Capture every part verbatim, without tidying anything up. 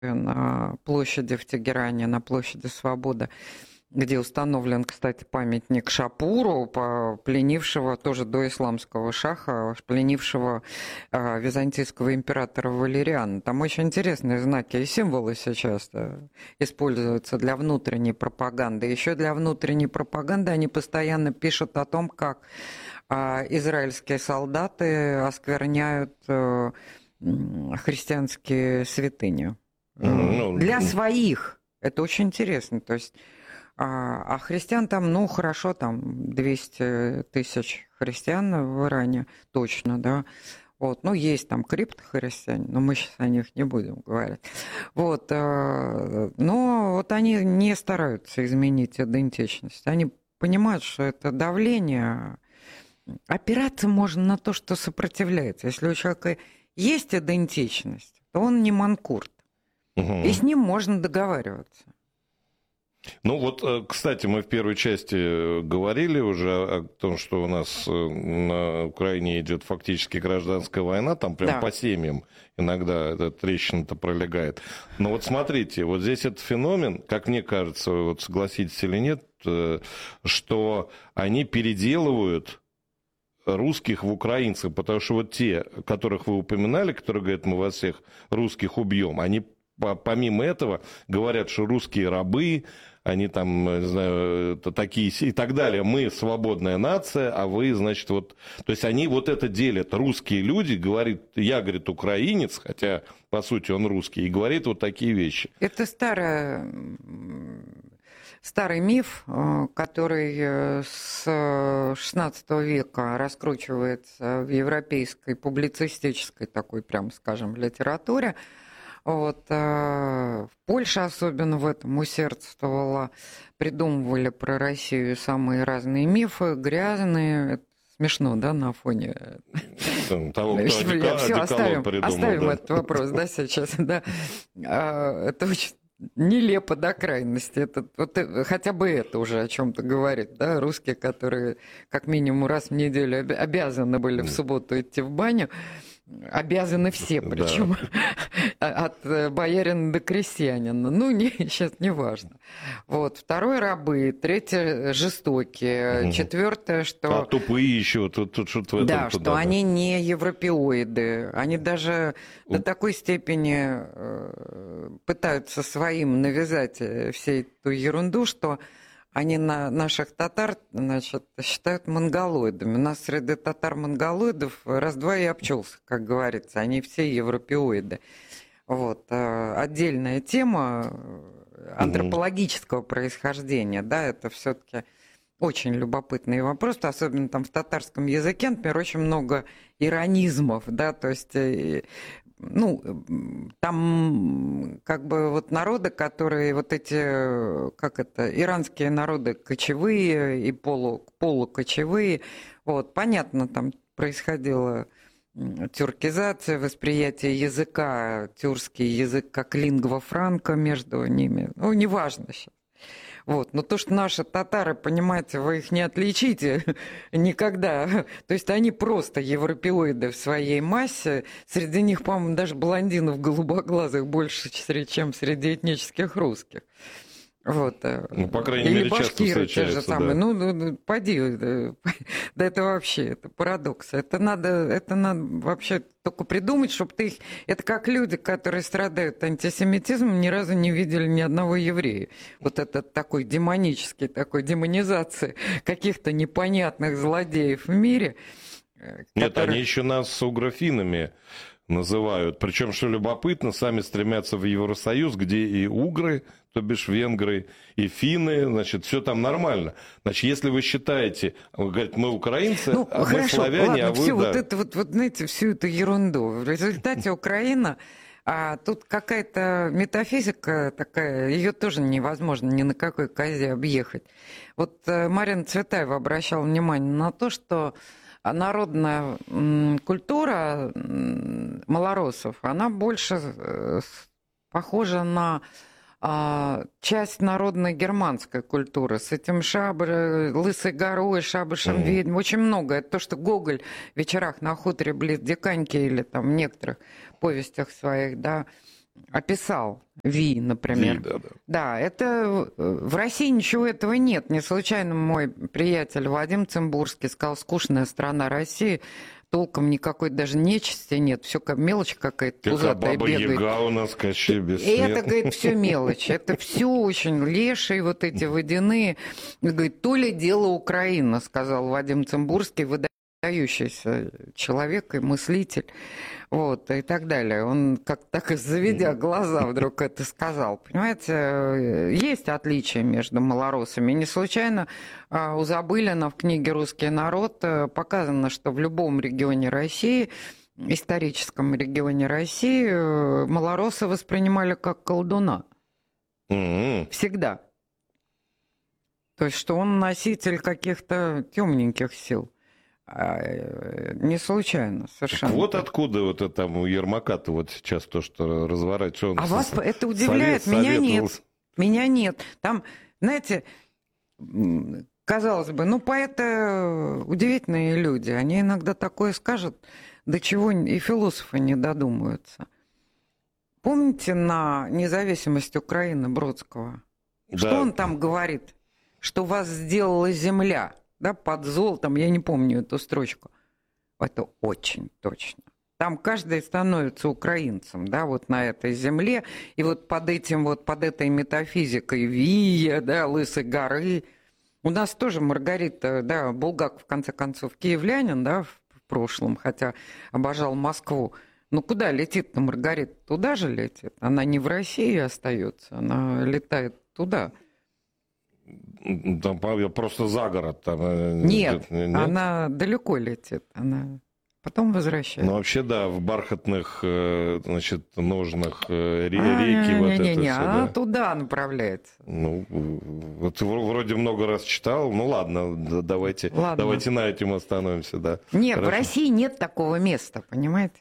на площади в Тегеране, на площади Свободы, где установлен, кстати, памятник Шапуру, пленившего тоже до исламского шаха, пленившего э, византийского императора Валериана. Там очень интересные знаки и символы сейчас да, используются для внутренней пропаганды. Еще для внутренней пропаганды они постоянно пишут о том, как э, израильские солдаты оскверняют э, христианские святыни. Mm-hmm. Для своих. Это очень интересно. То есть А, а христиан там, ну, хорошо, там двести тысяч христиан в Иране, точно, да. Вот, ну, есть там криптохристиане, но мы сейчас о них не будем говорить. Вот, но вот они не стараются изменить идентичность. Они понимают, что это давление. Опираться можно на то, что сопротивляется. Если у человека есть идентичность, то он не манкурт. Угу. И с ним можно договариваться. Ну вот, кстати, мы в первой части говорили уже о том, что у нас на Украине идет фактически гражданская война, там прям да. по семьям иногда эта трещина-то пролегает. Но вот смотрите, вот здесь этот феномен, как мне кажется, вот согласитесь или нет, что они переделывают русских в украинцев, потому что вот те, которых вы упоминали, которые говорят, мы вас всех русских убьем, они помимо этого говорят, что русские рабы, они там, не знаю, такие и так далее. Мы свободная нация, а вы, значит, вот... То есть они вот это делят. Русские люди, говорит, я, говорит, украинец, хотя, по сути, он русский, и говорит вот такие вещи. Это старая... Старый миф, который с шестнадцатого века раскручивается в европейской публицистической такой, прям скажем, литературе. Вот, в Польше особенно в этом усердствовала, придумывали про Россию самые разные мифы, грязные, это смешно, да, на фоне того, кто все, оставим, придумал, оставим да? этот вопрос, да, сейчас, да, это очень нелепо до крайности, это, вот, хотя бы это уже о чем-то говорит, да, русские, которые как минимум раз в неделю обязаны были в субботу идти в баню, обязаны все, причем да. от боярина до крестьянина. Ну, не, сейчас не важно. Вот. Второе — рабы. Третье — жестокие. Угу. Четвертое, что... А тупые еще. Тут, тут, тут в этом да, туда, что да. они не европеоиды. Они даже У... до такой степени пытаются своим навязать всю эту ерунду, что они на наших татар, значит, считают монголоидами. У нас среди татар-монголоидов раз-два и обчелся, как говорится. Они все европеоиды. Вот. Отдельная тема антропологического происхождения, да, это все-таки очень любопытный вопрос, особенно там в татарском языке, например, очень много иронизмов, да, то есть... Ну, там как бы вот народы, которые вот эти, как это, иранские народы кочевые и полу, полукочевые, вот, понятно, там происходила тюркизация, восприятие языка, тюркский язык как лингва франка между ними, ну, неважно сейчас. Вот. Но то, что наши татары, понимаете, вы их не отличите никогда. То есть они просто европеоиды в своей массе. Среди них, по-моему, даже блондинов голубоглазых больше, чем среди этнических русских. Вот. Ну, по крайней Или мере, башкиры те же самые. Да. Ну, ну, поди, да, да это вообще, это парадокс. Это надо, это надо вообще только придумать, чтобы ты их... Это как люди, которые страдают антисемитизмом, ни разу не видели ни одного еврея. Вот это такой демонический, такой демонизации каких-то непонятных злодеев в мире. Нет, которые... они еще нас угрофинами называют. Причем, что любопытно, сами стремятся в Евросоюз, где и угры, то бишь венгры, и финны, значит, все там нормально. Значит, если вы считаете, вы говорите, мы украинцы, ну, а хорошо, мы славяне, ладно, а вы... Все, да. вот это вот, вот, знаете, всю эту ерунду. В результате Украина, а тут какая-то метафизика такая, ее тоже невозможно ни на какой козе объехать. Вот Марина Цветаева обращала внимание на то, что народная культура малороссов, она больше похожа на часть народной германской культуры с этим шабр, лысой горой, шабашем mm-hmm. ведьм. Очень много. Это то, что Гоголь в «Вечерах на хуторе близ Диканьки» или там в некоторых повестях своих, да, описал Ви, например. Ви, да, да. Да, это в России ничего этого нет. Не случайно мой приятель Вадим Цимбурский сказал: скучная страна России, толком никакой даже нечисти нет, все как мелочь какая-то пузатая бегает. Баба-Яга у нас, Кощей И Бессмертный. это, говорит, все мелочь. Это все очень лешие вот эти водяные. Говорит, то ли дело Украина, сказал Вадим Цимбурский, выдающийся человек и мыслитель. Вот, и так далее. Он как так, заведя глаза, вдруг это сказал. Понимаете, есть отличия между малоросами. Не случайно у Забылина в книге «Русский народ» показано, что в любом регионе России, историческом регионе России, малоросы воспринимали как колдуна. Mm-hmm. Всегда. То есть, что он носитель каких-то темненьких сил. Не случайно, совершенно. Так вот откуда вот это там у Ермака-то вот сейчас то, что разворачивается. А вас это удивляет? Совет, меня советовал. нет. Меня нет. Там, знаете, казалось бы, ну, поэты удивительные люди. Они иногда такое скажут, до чего и философы не додумаются. Помните на «Независимость Украины» Бродского? Да. Что он там говорит? Что вас сделала земля. Да, под золотом, я не помню эту строчку. Это очень точно. Там каждый становится украинцем, да, вот на этой земле. И вот под этим, вот под этой метафизикой Вия, да, Лысой горы. У нас тоже Маргарита, да, Булгаков, в конце концов, киевлянин, да, в прошлом, хотя обожал Москву. Ну, куда летит-то Маргарита? Туда же летит. Она не в России остается, она летает туда. Там просто за город. Там, нет, нет, она далеко летит. Она потом возвращается. Ну, вообще, да, в бархатных, значит, ножнах реки. А, вот не, это не, не, все, она да? туда направляется. Ну, вот вроде много раз читал. Ну, ладно, давайте, ладно. давайте на этом остановимся, да. Нет, Хорошо. в России нет такого места, понимаете?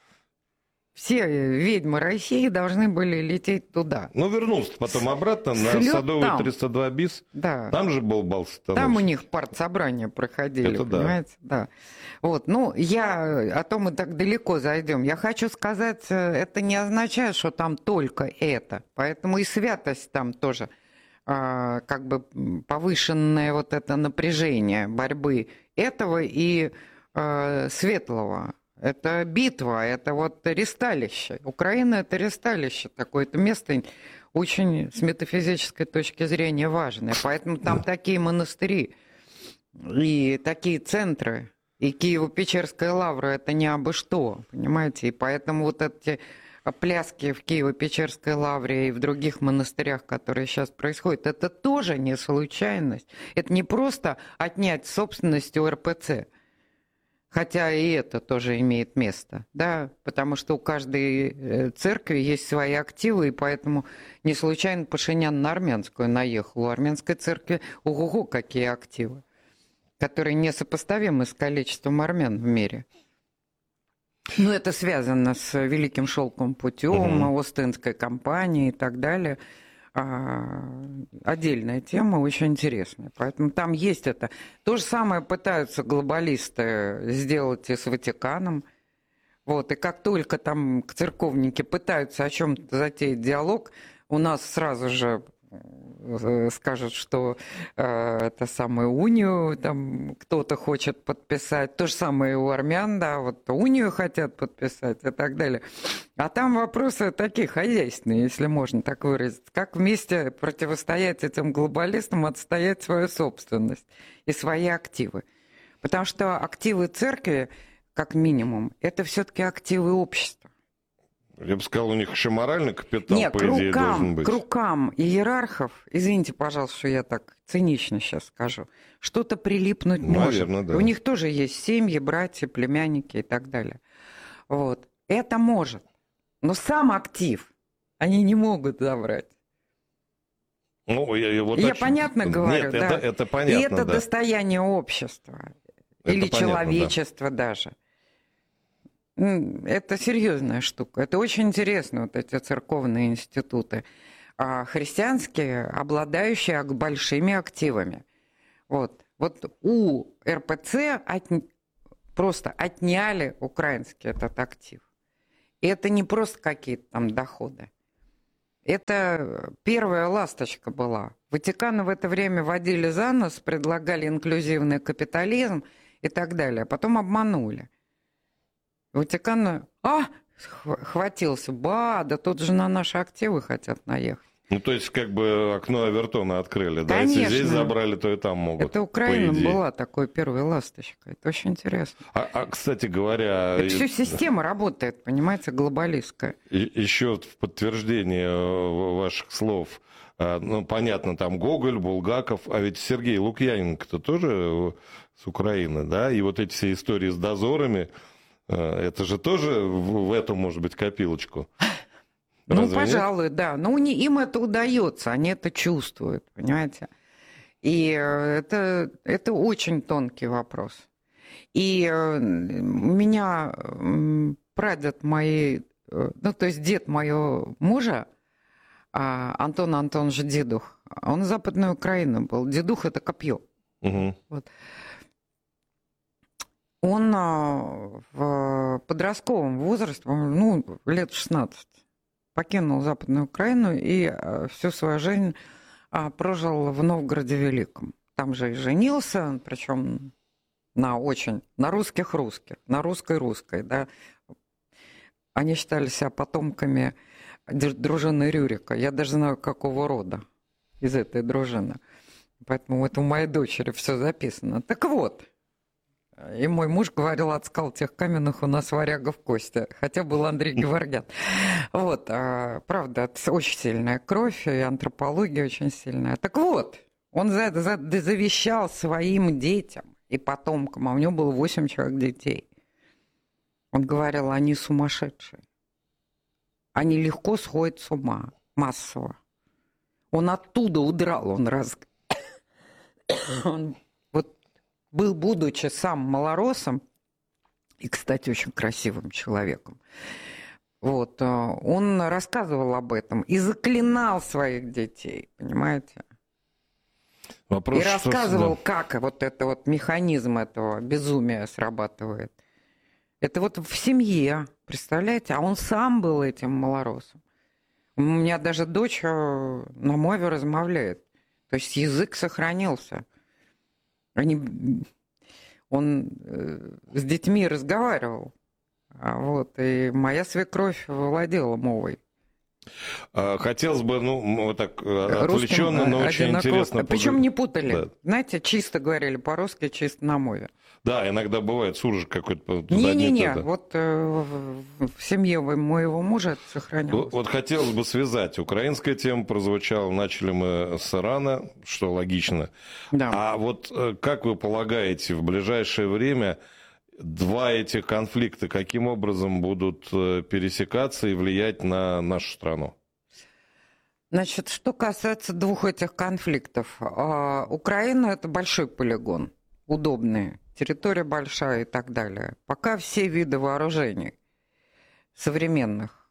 Все ведьмы России должны были лететь туда. Ну, вернулся потом обратно на Слет Садовый там. триста два bis. Да. Там же был бал становищный. Там у них партсобрания проходили, это понимаете? Да. да. Вот, ну, я, а то мы так далеко зайдем. Я хочу сказать, это не означает, что там только это. Поэтому и святость там тоже, а, как бы повышенное вот это напряжение борьбы этого и а, светлого. Это битва, это вот ресталище. Украина – это ресталище такое, это место очень с метафизической точки зрения важное. Поэтому там такие монастыри и такие центры. И Киево-Печерская лавра – это не абы что, понимаете? И поэтому вот эти пляски в Киево-Печерской лавре и в других монастырях, которые сейчас происходят, это тоже не случайность. Это не просто отнять собственность у эр пэ цэ. Хотя и это тоже имеет место, да, потому что у каждой церкви есть свои активы, и поэтому не случайно Пашинян на армянскую наехал. У армянской церкви ого-го какие активы, которые несопоставимы с количеством армян в мире. Ну, это связано с Великим Шелковым путем, угу. Остинской компанией и так далее. Отдельная тема, очень интересная. Поэтому там есть это. То же самое пытаются глобалисты сделать и с Ватиканом. Вот. И как только там церковники пытаются о чем-то затеять диалог, у нас сразу же скажут, что э, это самую унию там кто-то хочет подписать. То же самое и у армян, да, вот унию хотят подписать и так далее. А там вопросы такие хозяйственные, если можно так выразить. Как вместе противостоять этим глобалистам, отстоять свою собственность и свои активы. Потому что активы церкви, как минимум, это все-таки активы общества. Я бы сказал, у них еще моральный капитал, Нет, по к идее, рукам, должен быть. к рукам иерархов, извините, пожалуйста, что я так цинично сейчас скажу, что-то прилипнуть Наверное, может. да. У них тоже есть семьи, братья, племянники и так далее. Вот. Это может. Но сам актив они не могут забрать. Ну, я, вот я очень... понятно говорю, Нет, да. это, это понятно, И это да. достояние общества. Это или понятно, человечества да. даже. Это серьезная штука. Это очень интересно, вот эти церковные институты. А христианские, обладающие большими активами. Вот, вот у эр пэ цэ от... просто отняли украинский этот актив. И это не просто какие-то там доходы. Это первая ласточка была. Ватиканы в это время водили за нос, предлагали инклюзивный капитализм и так далее. А потом обманули. Ватикан, а, хватился, ба, да тут же на наши активы хотят наехать. Ну, то есть, как бы окно Авертона открыли, да? Конечно. Если здесь забрали, то и там могут. Это Украина была такой первой ласточкой. Это очень интересно. А, а кстати говоря... Это все система работает, понимаете, глобалистская. Еще в подтверждение ваших слов, ну, понятно, там Гоголь, Булгаков, а ведь Сергей Лукьяненко-то тоже с Украины, да? И вот эти все истории с дозорами, это же тоже в эту, может быть, копилочку. Ну, пожалуй, нет? Да. Но им это удается, они это чувствуют, понимаете. И это, это очень тонкий вопрос. И у меня прадед моей, ну, то есть дед моего мужа, Антон Антонович Дедух, он из Западной Украины был. Дедух – это копье. Угу. Вот. Он в подростковом возрасте, ну, лет шестнадцать, покинул Западную Украину и всю свою жизнь прожил в Новгороде Великом. Там же и женился, причем на очень, на русских русских, на русской русской, да. Они считали себя потомками дружины Рюрика. Я даже знаю, какого рода из этой дружины. Поэтому это у моей дочери все записано. Так вот, и мой муж говорил, от скал тех каменных у нас варяга в кости. Хотя был Андрей Геворгян. Вот, а, правда, это очень сильная кровь, и антропология очень сильная. Так вот, он за, за, завещал своим детям и потомкам, а у него было восемь человек детей. Он говорил, они сумасшедшие. Они легко сходят с ума, массово. Он оттуда удрал, он раз... он вот был, будучи сам малоросом, и, кстати, очень красивым человеком, вот, он рассказывал об этом и заклинал своих детей, понимаете? Вопрос, и рассказывал, что... как вот это вот механизм этого безумия срабатывает. Это вот в семье, представляете? А он сам был этим малоросом. У меня даже дочь на мове размовляет. То есть язык сохранился. Они... Он с детьми разговаривал. Вот, и моя свекровь владела мовой. Хотелось бы, ну, вот так отвлеченно, но очень интересно. Причем не путали. Да. Знаете, чисто говорили по-русски, чисто на мове. Да, иногда бывает суржик какой-то. Не-не-не, вот э, в семье моего мужа это сохранялось. Вот, вот хотелось бы связать. Украинская тема прозвучала, начали мы с Ирана, что логично. Да. А вот как вы полагаете, в ближайшее время два этих конфликта каким образом будут пересекаться и влиять на нашу страну? Значит, что касается двух этих конфликтов. Украина – это большой полигон, удобный, территория большая и так далее. Пока все виды вооружений современных...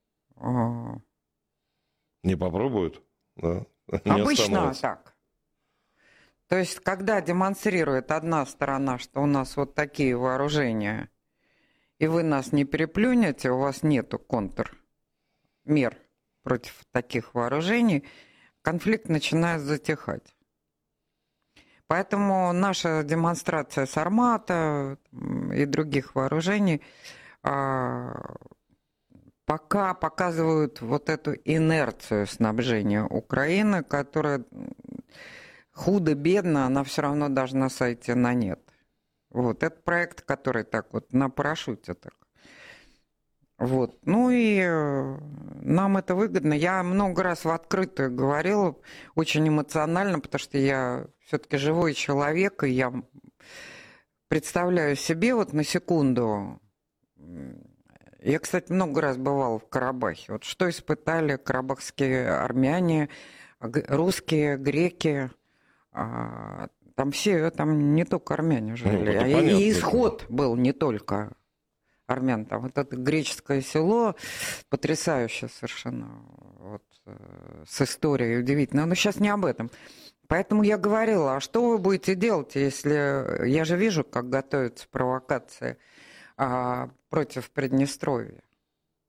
Не попробуют? Да? Не обычно так. То есть, когда демонстрирует одна сторона, что у нас вот такие вооружения, и вы нас не переплюнете, у вас нету контрмер против таких вооружений, конфликт начинает затихать. Поэтому наша демонстрация Сармата и других вооружений пока показывают вот эту инерцию снабжения Украины, которая... Худо-бедно, она все равно должна сойти на нет. Вот, это проект, который так вот на парашюте так. Вот, ну и нам это выгодно. Я много раз в открытую говорила, очень эмоционально, потому что я все-таки живой человек, и я представляю себе вот на секунду. Я, кстати, много раз бывала в Карабахе. Вот что испытали карабахские армяне, русские, греки. Там все, там не только армяне жили. Ну, а и, и исход был не только армян. Там вот это греческое село, потрясающее совершенно, вот, с историей удивительно. Но сейчас не об этом. Поэтому я говорила, а что вы будете делать, если... Я же вижу, как готовятся провокации а, против Приднестровья.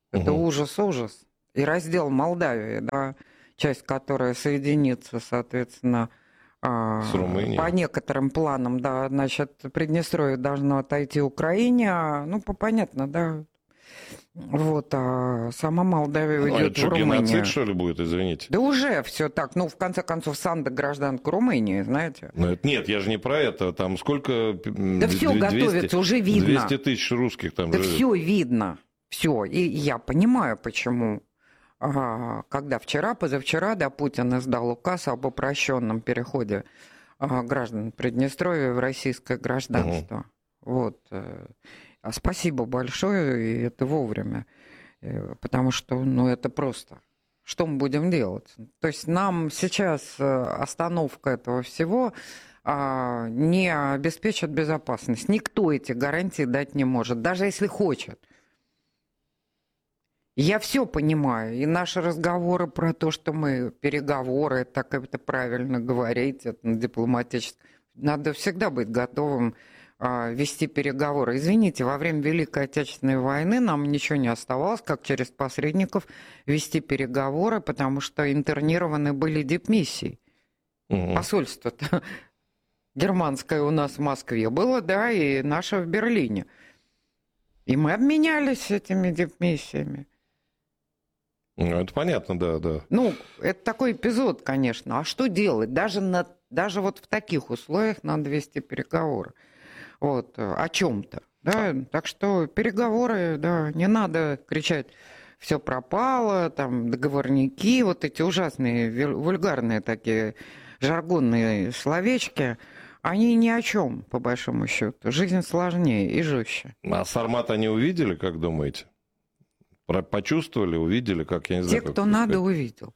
Это Угу. ужас-ужас. И раздел Молдавии, да, часть, которая соединится, соответственно, С Румынией. по некоторым планам, да, значит, Приднестровье должно отойти Украине, а, ну, по- понятно, да, вот, а сама Молдавия Ну, уйдет это в что, Румынию. геноцид, что ли, будет, извините? Да уже все так, ну, в конце концов, Санда гражданка Румынии, знаете. Ну, это, нет, я же не про это. Там сколько? Да все готовится, уже видно. двести тысяч русских там Да живет. все видно, все. И я понимаю, почему. Ага, когда вчера, позавчера, да, Путин издал указ об упрощенном переходе ага, граждан Приднестровья в российское гражданство. Угу. Вот. А спасибо большое, и это вовремя. Потому что, ну, это просто. Что мы будем делать? То есть нам сейчас остановка этого всего не обеспечит безопасность. Никто эти гарантии дать не может, даже если хочет. Я все понимаю, и наши разговоры про то, что мы переговоры, так это правильно говорить, это на дипломатическом. Надо всегда быть готовым а, вести переговоры. Извините, во время Великой Отечественной войны нам ничего не оставалось, как через посредников вести переговоры, потому что интернированы были дипмиссии. Угу. Посольство-то германское у нас в Москве было, да, и наше в Берлине. И мы обменялись этими дипмиссиями. Ну, это понятно, да, да. Ну, это такой эпизод, конечно. А что делать? Даже, на, даже вот в таких условиях надо вести переговоры. Вот, о чем-то. Да? Так что переговоры, да, не надо кричать, все пропало, там, договорники, вот эти ужасные, вульгарные такие жаргонные словечки, они ни о чем, по большому счету. Жизнь сложнее и жестче. А Сармат они увидели, как думаете? Почувствовали, увидели, как я не знаю. Те, кто надо, сказать. Увидел.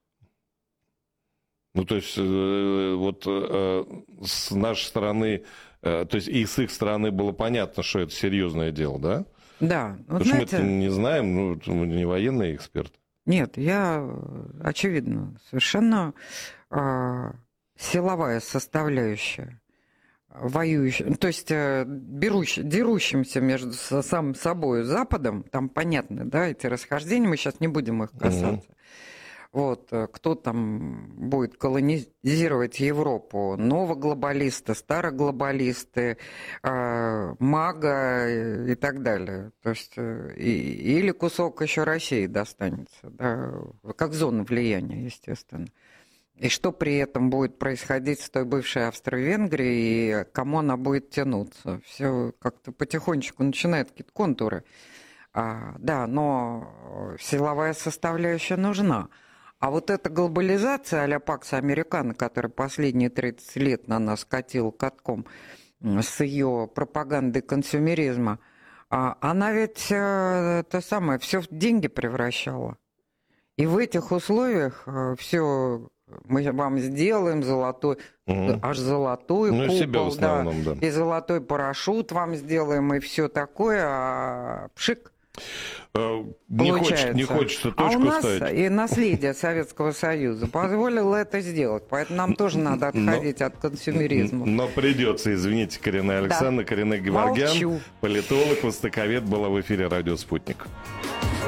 Ну, то есть, э, вот э, с нашей стороны, э, то есть и с их стороны было понятно, что это серьезное дело, да? Да. Вот потому знаете, что мы это не знаем, ну, мы не военные эксперты. Нет, я, очевидно, совершенно э, силовая составляющая. Воюющим, то есть берущим, дерущимся между самим собой Западом, там понятно, да, эти расхождения, мы сейчас не будем их касаться. Mm-hmm. Вот, кто там будет колонизировать Европу, новоглобалисты, староглобалисты, э, мага и так далее. То есть, и, или кусок еще России достанется, да, как зона влияния, естественно. И что при этом будет происходить с той бывшей Австро-Венгрией, и кому она будет тянуться. Все как-то потихонечку начинает какие-то контуры. А, да, но силовая составляющая нужна. А вот эта глобализация а-ля Пакс Американо, которая последние тридцать лет на нас катила катком с ее пропагандой консюмеризма, она ведь то самое, все в деньги превращала. И в этих условиях все... Мы вам сделаем золотой, угу. аж золотой ну, купол, себя в основном, да, да. И золотой парашют вам сделаем, и все такое, а пшик. Не, хочет, не хочется точку а у нас ставить. И наследие Советского Союза позволило это сделать, поэтому нам тоже надо отходить но, от консюмеризма. Но придется, извините, Коренная Александровна, да. Коренная Геворгян, политолог, востоковед, была в эфире «Радио Спутник».